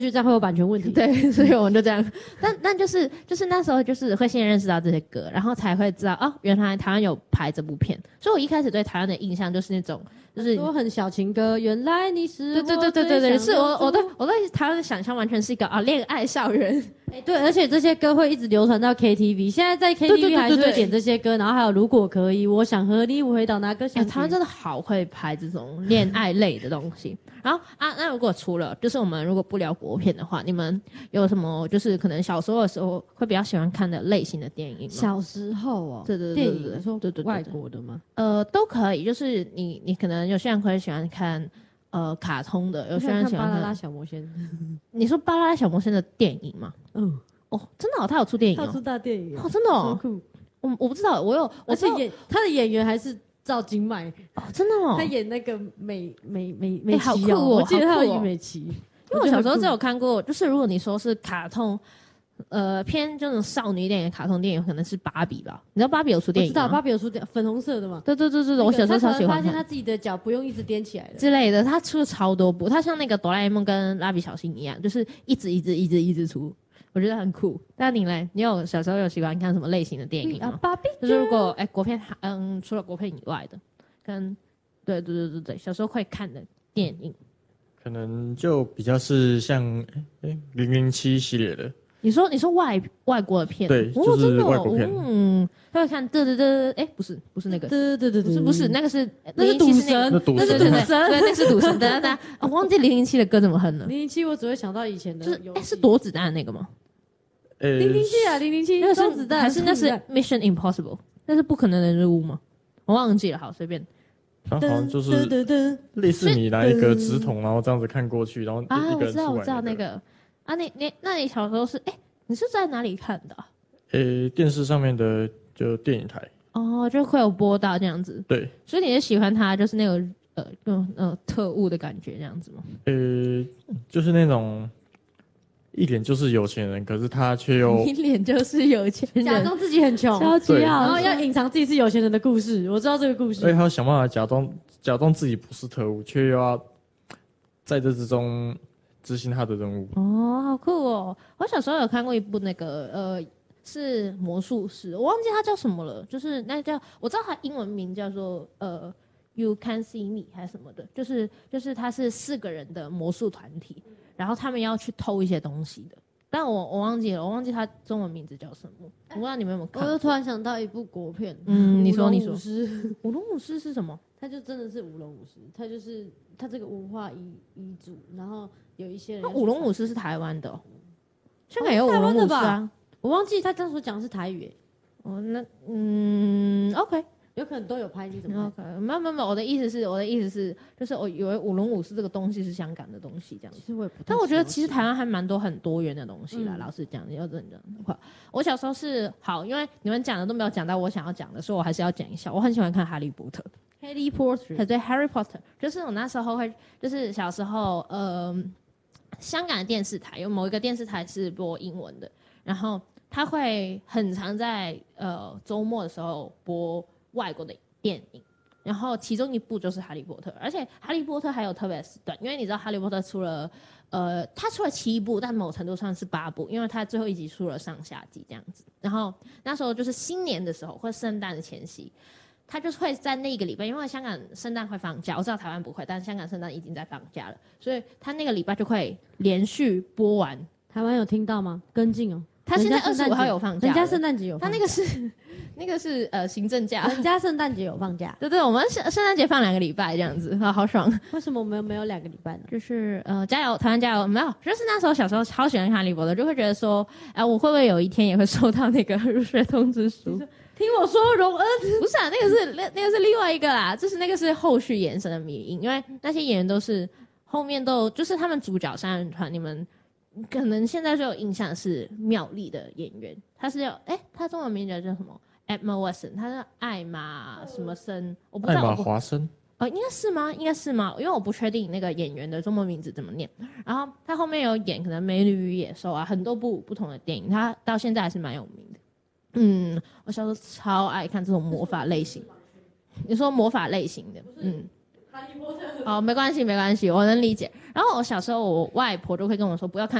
就这样会有版权问题。 对，所以我们就这样。但就是那时候就是会先认识到这些歌，然后才会知道哦，原来台湾有拍这部片。所以我一开始对台湾的印象就是那种就是说很小情歌，原来你是我对，是我对台湾的想象完全是一个恋爱校园。 对，而且这些歌会一直流传到 KTV， 现在在 KTV 还是会点这些歌，然后还有如果可以，我想和你回到那个乡。 台湾真的好会拍这种恋爱类的东西。然后那如果除了就是我们如果不聊国片的话，你们有什么就是可能小时候的时候会比较喜欢看的类型的电影吗？ 小时候哦， 对， 电影说外国的吗？ 都可以，就是你可能有些人会喜欢看卡通的，有些人喜欢看巴啦啦小魔仙。 你说巴啦啦小魔仙的电影吗？真的他有出电影他有出大电影真的超酷。 我不知道， 而且他的演员还是赵今麦真的他演那个美好酷我记得他有演美琪。 因为我小时候只有看过，就是如果你说是卡通，偏这种少女一点的卡通电影，可能是芭比吧？你知道芭比有出电影吗？ 我知道芭比有出粉红色的嘛？ 对，我小时候超喜欢看。 发现他自己的脚不用一直踮起来的之类的，他出了超多部，他像那个哆啦 A 梦跟蜡笔小新一样，就是一直出。我觉得很酷。那你嘞？你有小时候有喜欢看什么类型的电影吗？ 芭比就是如果国片，除了国片以外的，跟对，小时候会看的电影， 可能就比较是像007系列的。 你说外国的片， 对，就是外国片。 他会看不是那个，不是那个是赌神， 那是赌神，对，那是赌神。等，我忘记007的歌怎么哼了。 007我只会想到以前的， 是躲子弹的那个吗 ？007啊，007， 那个是子弹还是那是 Mission Impossible？ 那是不可能的任务吗？我忘记了，好随便。 它好像就是类似你拿一个纸筒，然后这样子看过去，然后一个人出来。 我知道那个啊，那你小时候是你是在哪里看的？ 电视上面的就电影台。 就会有播到这样子。 对， 所以你是喜欢他就是那个特务的感觉这样子吗？ 就是那种一脸就是有钱人，可是他却又一脸就是有钱人， 假装自己很穷， 超级好， 然后要隐藏自己是有钱人的故事。我知道这个故事， 所以他要想办法假装自己不是特务，却又要在这之中执行他的任务。 好酷哦！我小时候有看过一部那个是魔术师，我忘记他叫什么了，就是那叫我知道他英文名叫做You Can See Me 还是什么的，就是他是4个人的魔术团体，然后他们要去偷一些东西的，但我忘记了，我忘记他中文名字叫什么，我不知道你们有没有看。 我又突然想到一部国片， 你说舞龙舞狮是什么？ 他就真的是舞龙舞狮，他就是他这个文化遗嘱，然后有一些人。 那舞龙舞狮是台湾的香港也有舞龙舞狮啊。 我忘记他当时讲的是台语。 OK， 有可能都有拍，你怎么拍？没有，我的意思是，就是我以为舞龙舞狮这个东西是香港的东西这样子。 其实我也不太， 但我觉得其实台湾还蛮多很多元的东西啦。老实讲，要认真的话，我小时候是好，因为你们讲的都没有讲到我想要讲的，所以我还是要讲一下。我很喜欢看哈利波特。 Harry Potter， 对 Harry Potter， 就是我那时候会，就是小时候，香港的电视台有某一个电视台是播英文的，然后他会很常在周末的时候播外国的电影，然后其中一部就是哈利波特，而且哈利波特还有特别的时段，因为你知道哈利波特出了他出了7部，但某程度上是8部，因为他最后一集出了上下集这样子，然后那时候就是新年的时候或圣诞的前夕。他就是会在那个礼拜，因为香港圣诞会放假，我知道台湾不会，但香港圣诞已经在放假了，所以他那个礼拜就会连续播完。 台湾有听到吗？跟进哦， 他现在25号有放假， 人家圣诞节有放假， 他那个是行政假， 人家圣诞节有放假。 对，我们圣诞节放2个礼拜这样子，好爽。 为什么我们没有2个礼拜呢？ 就是加油，台湾加油！没有，就是那时候小时候超喜欢哈利波特，就会觉得说，我会不会有一天也会收到那个入学通知书？ 听我说，荣恩不是啊，那个是另外一个啦，就是那个是后续延伸的迷因，因为那些演员都是后面都就是他们主角3人团，你们可能现在就有印象是妙丽的演员，他是他中文名字叫什么 ？Emma Watson， 他是艾玛什么森，我不知道。 艾玛华森。 应该是吗？因为我不确定那个演员的中文名字怎么念。然后他后面有演可能《美女与野兽》啊，很多部不同的电影，他到现在还是蛮有名的。我小时候超爱看这种魔法类型。你说魔法类型的， 哈利波特。 哦，没关系，没关系，我能理解。然后我小时候，我外婆都会跟我说不要看